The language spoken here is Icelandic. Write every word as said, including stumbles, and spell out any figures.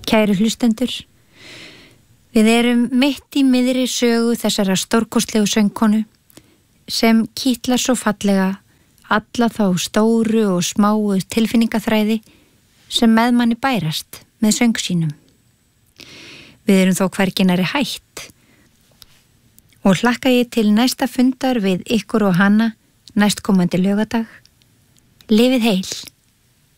Kæru hlustendur, við erum mitt í miðri sögu þessara stórkostlegu söngkonu sem kitlar svo fallega alla þá stóru og smáu tilfinningaþræði sem með manni bærast með söng sínum. Við erum þó hvergi nærri hætt og hlakka ég til næsta fundar við ykkur og hana næstkomandi laugardag. Lifið heil!